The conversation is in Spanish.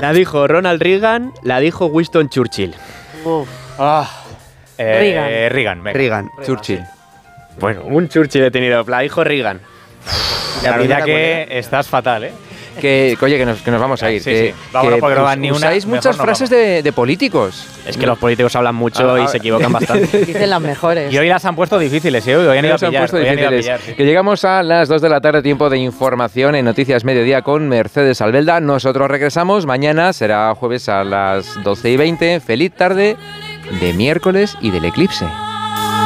La dijo Ronald Reagan, la dijo Winston Churchill. Reagan, Churchill. Bueno, un Churchill he tenido, la dijo Reagan. La verdad que estás fatal, ¿eh? Oye, que nos vamos a ir. Sí. Vámonos porque no van ni una. Usáis muchas frases de políticos. Es que los políticos hablan mucho y se equivocan bastante. Dicen las mejores. Y hoy las han puesto difíciles, ¿eh? Hoy han ido a pillar. Sí. Que llegamos a las 2 de la tarde, tiempo de información en Noticias Mediodía con Mercedes Albelda. Nosotros regresamos mañana, será jueves a las 12:20. Feliz tarde de miércoles y del eclipse.